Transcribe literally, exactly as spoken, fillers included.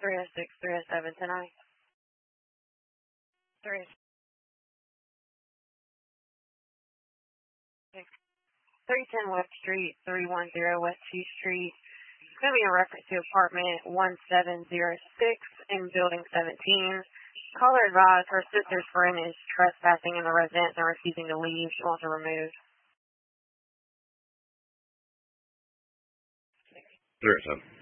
three oh six, three oh seven tonight. three oh six. three ten West Street, three one zero West T Street. It's going to be in reference to apartment one seven zero six in building seventeen. Caller advised her sister's friend is trespassing in the residence and refusing to leave. She wants her removed. three oh seven.